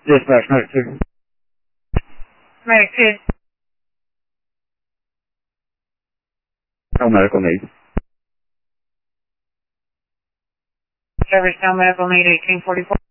Dispatch, Medic 2. Medic 2. No medical need. Service no medical need 1844.